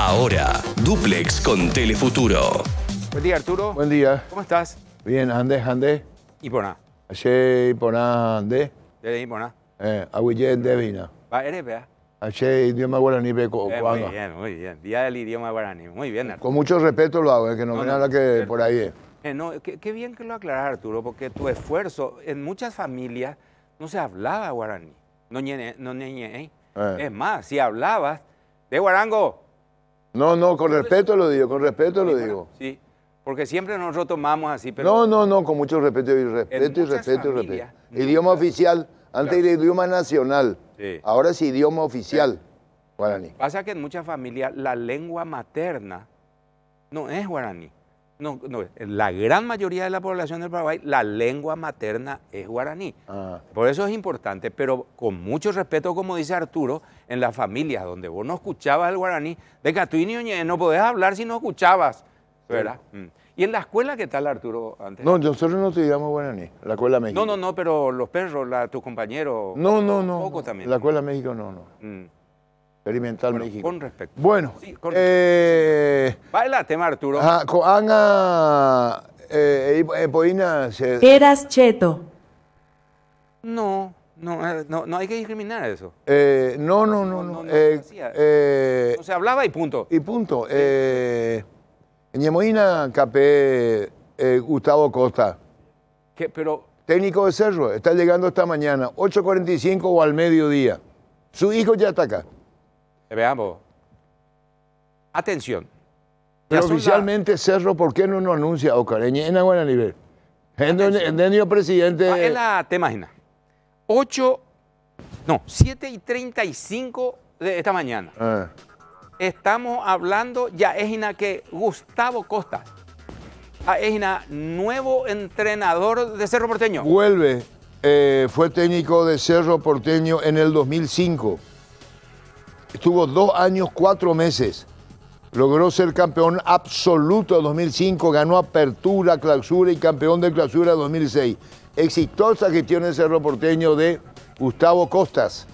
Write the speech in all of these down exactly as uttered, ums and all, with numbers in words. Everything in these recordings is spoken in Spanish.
Ahora, Duplex con Telefuturo. Buen día, Arturo. Buen día. ¿Cómo estás? Bien, ande, ande. Ipona. Ayer Ipona ande. Eres Ipona. Eh, Aguille Devina. Va, eres, vea. Ayer idioma guaraní beco. Eh, muy bien, muy bien. Día del idioma guaraní. Muy bien, Arturo. Con mucho respeto lo hago, eh, que no, No, me no, nada que cierto. por ahí es. Eh, no, qué, qué bien que lo aclaras, Arturo, porque tu esfuerzo, en muchas familias no se hablaba guaraní. No ñe, no ñe, eh. Eh. Es más, si hablabas de guarango. No, no, con respeto lo digo, con respeto lo Sí, digo. Sí, porque siempre nosotros tomamos así, pero... No, no, no, con mucho respeto y respeto y muchas respeto y familias, respeto. Idioma nunca- oficial, antes Claro. era idioma nacional. Sí. Ahora es idioma oficial. Guaraní. Pasa que en muchas familias la lengua materna no es guaraní. No, no, en la gran mayoría de la población del Paraguay, la lengua materna es guaraní. Ah. Por eso es importante, pero con mucho respeto, como dice Arturo, en las familias donde vos no escuchabas el guaraní, de Catuini Oñe, no podés hablar si no escuchabas, ¿verdad? Mm. ¿Y en la escuela qué tal, Arturo, antes? No, nosotros no estudiamos guaraní, la Escuela México. no, no, no, pero los perros, la, tus compañeros... No, no, no. Poco no. también. La Escuela México no, no. Mm. Experimental Bueno, México. con respeto. Bueno, Sí, con- eh, Baila tema, Arturo. ajá, ko anga eh, eh, poina se Eras cheto. No, no, eh, no, no hay que discriminar eso. eh, no, no, No, no, no, no. no, eh, no hacía. eh, No se hablaba y punto. y punto. Eh, Ñemoina Capé eh, Gustavo Costa, Que, pero, técnico de Cerro, está llegando esta mañana, ocho cuarenta y cinco o al mediodía. Su hijo ya está acá. eh, veamos. Atención. Ya Pero son la- oficialmente Cerro, ¿por qué no nos anuncia Ocareña en Aguana Nivel? El presidente. Ah, es la, te imaginas. ocho, no, siete y treinta y cinco de esta mañana. Ah. Estamos hablando, ya es ina que Gustavo Costa, ah, es ina nuevo entrenador de Cerro Porteño. Vuelve, eh, fue técnico de Cerro Porteño en el dos mil cinco. Estuvo dos años, cuatro meses. Logró ser campeón absoluto en dos mil cinco, ganó apertura, clausura y campeón de clausura dos mil seis. Exitosa gestión en Cerro Porteño de Gustavo Costas.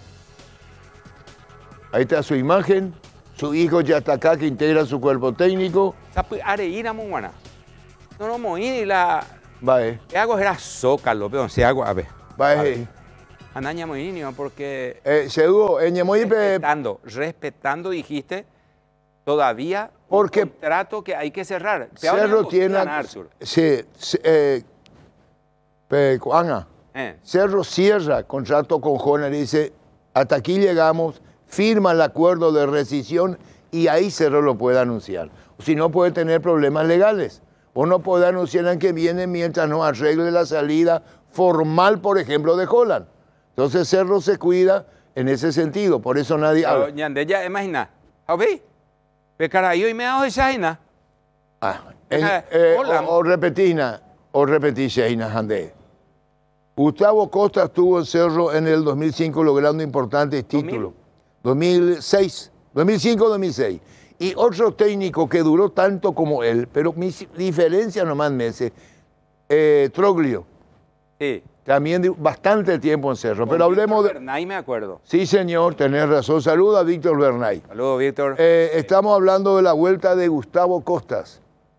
Ahí está su imagen. Su hijo ya está acá, que integra su cuerpo técnico. Sapi, Areíra Monguana. No, no, moí la. Va, eh. ¿Qué hago? Era Zócalo, pero se hago, a ver. Va, A ver. eh. Anaña Moinio, porque Eh, Seduo, en Ñemoí, pe- respetando, respetando, dijiste, todavía Porque un contrato que hay que cerrar. Te Cerro hablan tiene. ganar, Arturo. Sí, sí, eh, pe- Ana, Eh, Cerro cierra contrato con Jona, dice, hasta aquí llegamos, firma el acuerdo de rescisión y ahí Cerro lo puede anunciar. Si no, puede tener problemas legales. O no puede anunciar en que viene mientras no arregle la salida formal, por ejemplo, de Holland. Entonces Cerro se cuida en ese sentido, por eso nadie pero, habla. ñande, ya, imagina. ¿Habéis? Pecarayo y me hago de Shaina. Ah, en- Ajá, eh, hola. o, o repetina, o repetí, Sheina Jandé. Gustavo Costa estuvo en Cerro en el dos mil cinco logrando importantes títulos. dos mil seis, dos mil cinco, dos mil seis. Y otro técnico que duró tanto como él, pero mi diferencia nomás meses, eh, Troglio, Sí. también de bastante tiempo en Cerro. Pero hablemos de... Ahí me acuerdo. Sí, señor, tenés razón. Saluda a Víctor Bernay. Saludos, Víctor. Eh, estamos hablando de la vuelta de Gustavo Costas.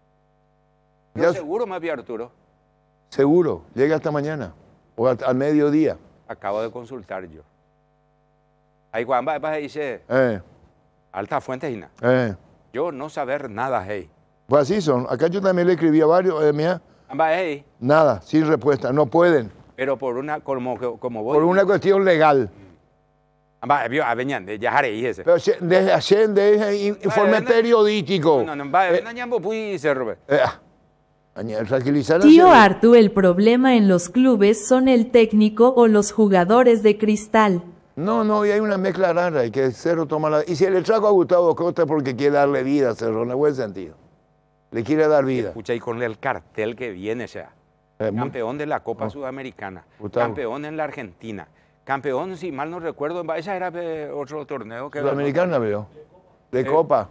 Yo ya- seguro me vi Arturo. Seguro, llega hasta mañana o al, al mediodía. Acabo de consultar yo. Ahí Juan va, va, dice, Eh, alta fuente, Gina. eh. Yo no saber nada, hey. Pues así son. Acá yo también le escribí a varios, eh, mira, Va, hey. nada, sin respuesta, no pueden, Pero por una, como, como vos. por una cuestión legal. Va, vio, a Beñán, de Yajaré y ese. Pero se- desde ayer, de informe no- periodístico. No, no, va, Eh, no, ñambo, puy, se robe. eh, ah, añe- tranquilizar a Tío Cerro. Artu, el problema en los clubes son el técnico o los jugadores de cristal. No, no, y hay una mezcla rara, y que Cerro toma la... Y si le trajo a Gustavo Costa porque quiere darle vida a Cerro, en el buen sentido. Le quiere dar vida. Escucha, y con el cartel que viene, o sea. Eh, muy- Campeón de la Copa Sudamericana. Gustavo. Campeón en la Argentina. Campeón, si mal no recuerdo, en- esa era eh, otro torneo que... Sudamericana, veo. De Eh, Copa.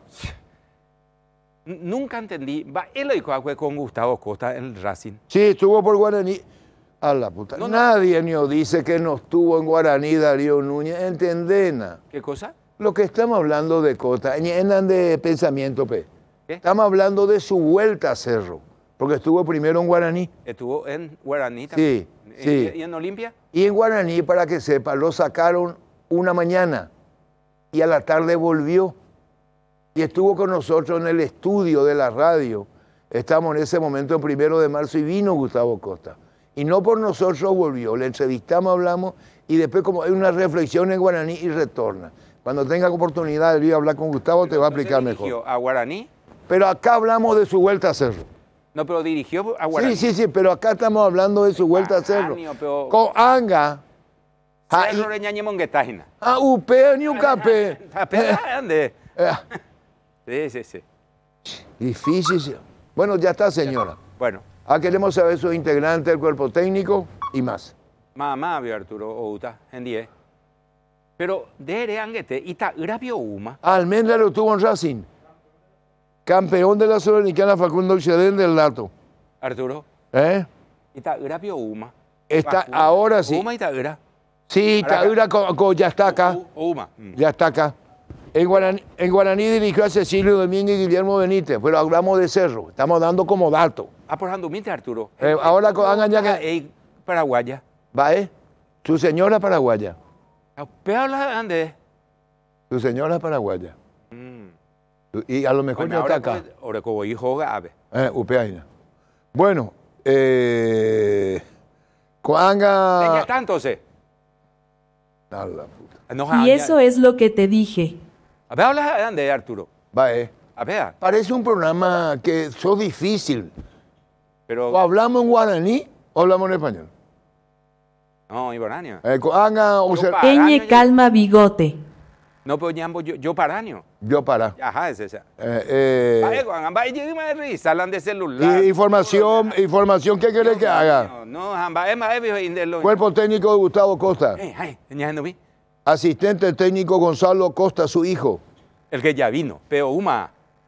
N- Nunca entendí. Va, él lo dijo fue con Gustavo Costa en el Racing. Sí, estuvo por Guaraní. A la puta. No, no. Nadie ni dice que no estuvo en Guaraní Darío Núñez. Entendena. ¿Qué cosa? Lo que estamos hablando de Costa, en de pensamiento, pe. ¿Qué? Estamos hablando de su vuelta a Cerro, porque estuvo primero en Guaraní. Estuvo en Guaraní también. Sí, sí. ¿Y, y en Olimpia? Y en Guaraní, para que sepa, lo sacaron una mañana y a la tarde volvió. Y estuvo con nosotros en el estudio de la radio. Estamos en ese momento en primero de marzo y vino Gustavo Costa. Y no por nosotros volvió, le entrevistamos, hablamos y después como hay una reflexión en Guaraní y retorna. Cuando tenga oportunidad de ir a hablar con Gustavo te va a explicar mejor. ¿Dirigió a Guaraní? Pero acá hablamos de su vuelta a Cerro. No, pero dirigió a Guaraní. Sí, sí, sí, pero acá estamos hablando de su vuelta a Cerro. Guaraní, pero- Con Anga. Cerro de Ñañemonguetágina. A Upea ni un capé. ¿Dónde? Eh, Sí, sí, sí. Difícil. sí. Bueno, ya está, señora. Bueno, Ah, queremos saber sus integrantes del cuerpo técnico y más. mamá vio Arturo Outa en diez. Pero de Anguete, Ita Grapio Uma. Almendra lo tuvo en Racing. Campeón de la Sudamericana Facundo Occidente del Lato. Arturo, ¿Eh? Ita Grapio Uma. Está, Bajo- ahora sí. Uma Ita Gra. Sí, Taura co- co- ya está acá. U- Uma. Mm. Ya está acá. En Guaraní, en Guaraní dirigió a Cecilio Domínguez y Guillermo Benítez, pero hablamos de Cerro. Estamos dando como dato. Ah, por Andumite, Arturo. Eh, ahora co- hagan ya que- Ey, Paraguaya. ¿Va, eh? Su señora paraguaya. ¿Pero habla de dónde? Su señora paraguaya. Mm. Y a lo mejor Bueno, ya está ahora acá. pues, ahora como hijo ave. Eh, Upeaina. Bueno, eh, Coanga. Ya está entonces. A la puta. No, Y eso es lo que te dije. A ver, habla de dónde, Arturo. Va, eh. A ver, Parece un programa que sos difícil. O pero... hablamos en guaraní o hablamos en español. No, Iboráneo. Eh, Coanga, o sea, pa- Eñe Paraño, calma bigote. No, pero ñambo, yo, yo Paraño. yo para. Ajá, es esa. Eh, eh, Vaya, Juan, vaya, llévame de risa, hablan de celular. y información, información, ¿qué querés que haga? No, no, jamba, es más, es viejo, indelo. Cuerpo técnico de Gustavo Costa. Eh, ay, ña, no vi. Asistente técnico Gonzalo Costa, su hijo. El que ya vino, pero Uma.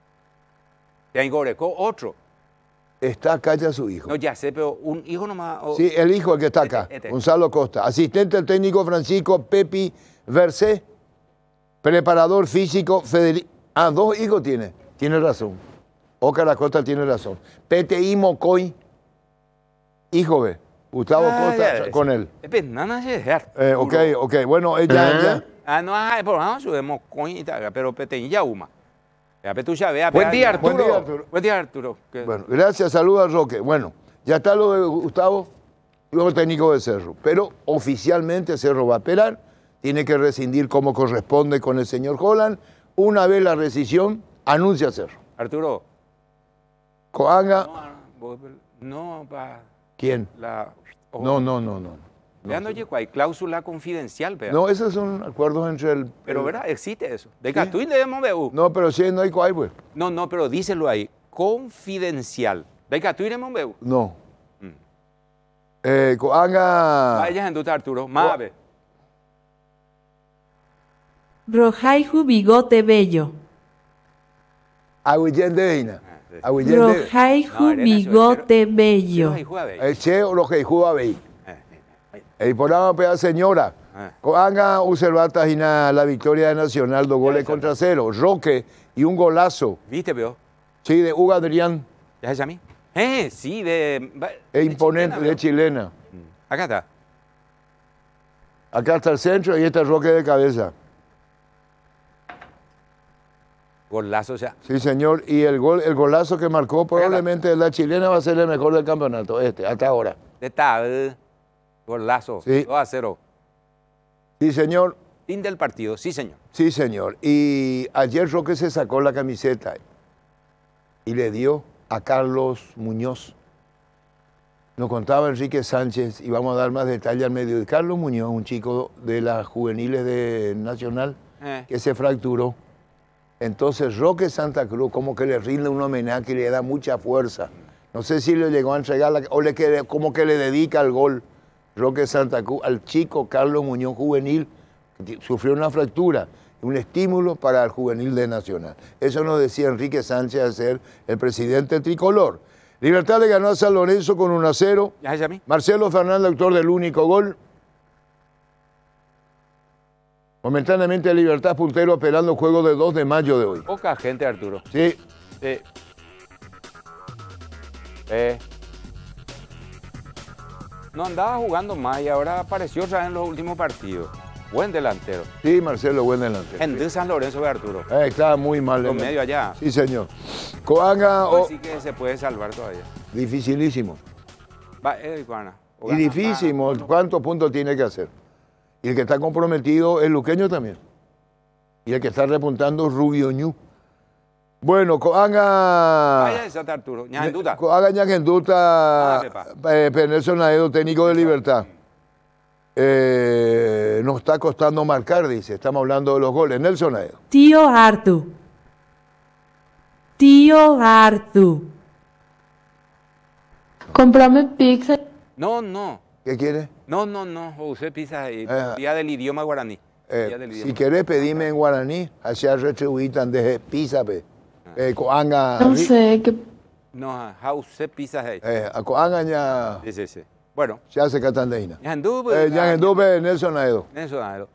Ya engorecó otro. Está acá ya su hijo. No, ya sé, pero un hijo nomás. o- Sí, el hijo el que está acá, Este, este. Gonzalo Costa. Asistente técnico Francisco Pepi Versé. Preparador físico Federico. Ah, dos hijos tiene. Tiene razón. Óscar Acosta tiene razón. P T I Mocoy. Hijo ve. Gustavo Ah, Costa ya, con sí. él. Eh, pero nada más es dejar. Eh, ok, ok. Bueno, ella. ya- Ah, no, ah, por favor, subimos coñita, pero peteñilla Uma. Ya, pero tú ya veas. Buen vea, día, ya. Arturo. Buen día, Arturo. Buen día, Arturo. Que- Bueno, gracias, saludos a Roque. Bueno, ya está lo de Gustavo, luego técnico de Cerro. Pero oficialmente Cerro va a esperar, tiene que rescindir como corresponde con el señor Holland. Una vez la rescisión, anuncia Cerro. Arturo. Coanga, No, vos- no, pa, ¿quién? la... oh, No, no, no, no. Ya no llegó, hay cláusula confidencial, vea. No, esos son acuerdos entre el... Pero, el- ¿verdad? Existe eso. De Catuín debemos ver. uh. No, pero sí, no hay cuál, pues. No, no, pero díselo ahí. Confidencial. De Catuín debemos ver. uh. No. Mm. Eh, Coanga... Vaya en duda, Arturo. Más, ve. Rojaiju bigote bello. Aguillén de Veina. Ah, sí. Aguillén de... No, Rojaiju Elena, bigote Sí, bello. ahí juega, ve. El Che o lo que juega ahí. Eh, eh, El programa pega señora. Ah. Coanga observata Gina la victoria de Nacional, dos goles Eso. contra cero. Roque y un golazo. ¿Viste, veo? Sí, de Hugo Adrián. ¿Ya es a mí? Eh, sí, de... va- Es de imponente, chilena, de veo. chilena. Acá está. Acá está el centro y este Roque de cabeza. Golazo, o sea. Sí, señor. Y el gol, el golazo que marcó probablemente de la chilena va a ser el mejor del campeonato, este, hasta ahora. De tal. Golazo. Sí. dos a cero. Sí, señor. Fin del partido, sí, señor. Sí, señor. Y ayer Roque se sacó la camiseta y le dio a Carlos Muñoz. Nos contaba Enrique Sánchez y vamos a dar más detalle al medio de Carlos Muñoz, un chico de las juveniles de Nacional Eh. que se fracturó. Entonces Roque Santa Cruz como que le rinde un homenaje y le da mucha fuerza. No sé si le llegó a entregar la- o le que- como que le dedica el gol Roque Santa Cruz al chico Carlos Muñoz juvenil que sufrió una fractura, un estímulo para el juvenil de Nacional. Eso nos decía Enrique Sánchez al ser el presidente tricolor. Libertad le ganó a San Lorenzo con uno a cero. ¿Ya es a mí? Marcelo Fernández, autor del único gol. Momentáneamente Libertad es puntero esperando juego de dos de mayo de hoy. Poca gente, Arturo. Sí. Sí. Eh. No andaba jugando más y ahora apareció otra vez en los últimos partidos. Buen delantero. Sí, Marcelo, buen delantero. En de San Lorenzo de Arturo. Eh, estaba muy mal. Los medios allá. Sí, señor. Coanga Hoy o... sí que se puede salvar todavía. Dificilísimo. Va, eh, Juana. O Y gana dificilísimo. más, ¿Cuántos puntos tiene que hacer? Y el que está comprometido es Luqueño también. Y el que está repuntando es Rubio Ñu. Bueno, Coanga... Vaya esa Arturo. Ñajenduta. Coanga Ñajenduta, Ah, Pepa. eh, Nelson Naedo, técnico de Libertad. Eh, nos está costando marcar, dice. Estamos hablando de los goles. Nelson Naedo. Tío Artu. Tío Artu. Comprame pizza. No, no. ¿Qué quiere? No, no, no. Usted pisa ahí. Eh, Día del idioma guaraní. Eh, Día del si idioma. querés pedime en guaraní, hacia retribuitan desde písape. Eh, Coanga... No sé, qué. No, ja, usted pisa ahí. Eh, a Coanga ya... Sí, sí, sí. Bueno. Se hace catandeína. Ñajendu, Eh, Ñajendupe, Nelson Naedo. Eso, Naedo.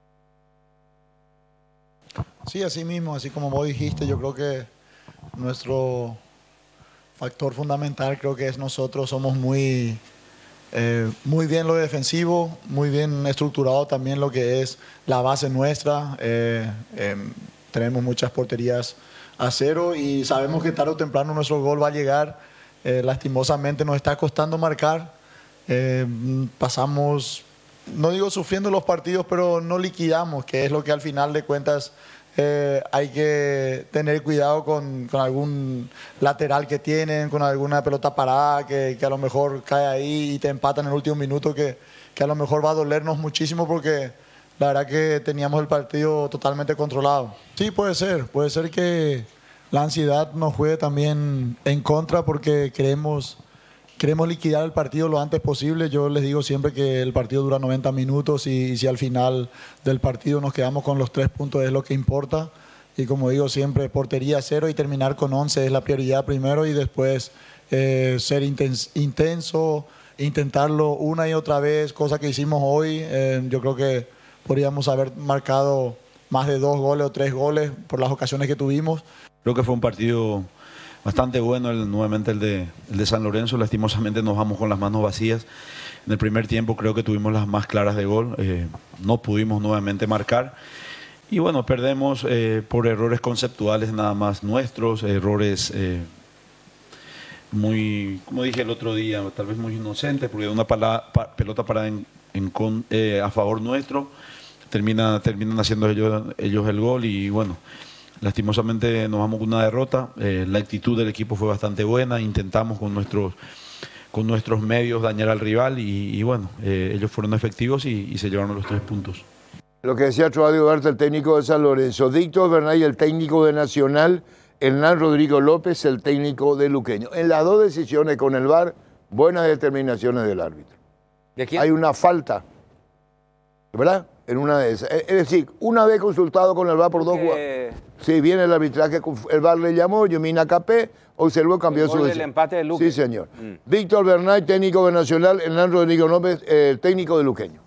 Sí, así mismo, así como vos dijiste, yo creo que nuestro factor fundamental creo que es nosotros, somos muy, eh, muy bien lo defensivo, muy bien estructurado también lo que es la base nuestra. Eh, eh, tenemos muchas porterías a cero y sabemos que tarde o temprano nuestro gol va a llegar. Eh, lastimosamente nos está costando marcar. Eh, pasamos, no digo sufriendo los partidos, pero no liquidamos, que es lo que al final de cuentas eh, hay que tener cuidado con, con algún lateral que tienen, con alguna pelota parada que, que a lo mejor cae ahí y te empatan en el último minuto, que, que a lo mejor va a dolernos muchísimo porque la verdad que teníamos el partido totalmente controlado. Sí, puede ser, puede ser que la ansiedad nos juegue también en contra porque queremos... Queremos liquidar el partido lo antes posible. Yo les digo siempre que el partido dura noventa minutos y, y si al final del partido nos quedamos con los tres puntos es lo que importa. Y como digo siempre, portería cero y terminar con once es la prioridad primero y después eh, ser intens intenso, intentarlo una y otra vez, cosa que hicimos hoy. Eh, yo creo que podríamos haber marcado más de dos goles o tres goles por las ocasiones que tuvimos. Creo que fue un partido bastante bueno, el, nuevamente el de, el de San Lorenzo. Lastimosamente nos vamos con las manos vacías. En el primer tiempo creo que tuvimos las más claras de gol. Eh, no pudimos nuevamente marcar. Y bueno, perdemos eh, por errores conceptuales nada más nuestros, errores eh, muy, como dije el otro día, tal vez muy inocentes, porque una pala, pa, pelota parada en, en con, eh, a favor nuestro, termina, terminan haciendo ellos, ellos el gol y bueno, lastimosamente nos vamos con una derrota. Eh, la actitud del equipo fue bastante buena, intentamos con nuestros, con nuestros medios dañar al rival y, y bueno, eh, ellos fueron efectivos y, y se llevaron los tres puntos. Lo que decía Troadio Duarte, el técnico de San Lorenzo, Víctor Bernay, el técnico de Nacional, Hernán Rodrigo López, el técnico de Luqueño. En las dos decisiones con el V A R, buenas determinaciones del árbitro. ¿De quién? Hay una falta, ¿verdad? En una de esas. Es decir, una vez consultado con el V A R por dos jugadores. Sí, viene el arbitraje, el V A R le llamó, Yomina Capé, observó, cambió El su gol del decisión. empate de Luque. Sí, señor. Mm. Víctor Bernay, técnico de Nacional, Hernán Rodrigo López, eh, técnico de Luqueño.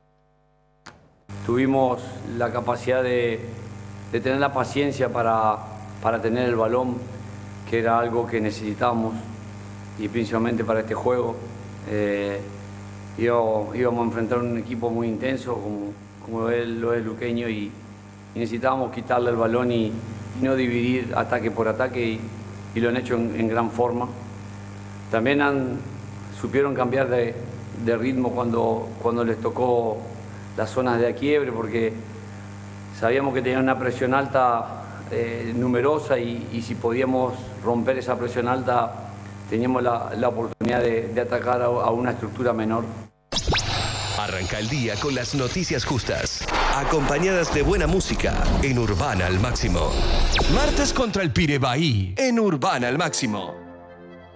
Tuvimos la capacidad de, de tener la paciencia para, para tener el balón, que era algo que necesitábamos, y principalmente para este juego. Eh, íbamos, íbamos a enfrentar un equipo muy intenso, como, como él, lo es Luqueño, y, y necesitábamos quitarle el balón y, y no dividir ataque por ataque, y, y lo han hecho en, en gran forma. También han, supieron cambiar de, de ritmo cuando, cuando les tocó las zonas de quiebre, porque sabíamos que tenían una presión alta eh, numerosa y, y si podíamos romper esa presión alta teníamos la, la oportunidad de, de atacar a, a una estructura menor. Arranca el día con las noticias justas, acompañadas de buena música en Urbana al Máximo. Martes contra el Pirebaí en Urbana al Máximo.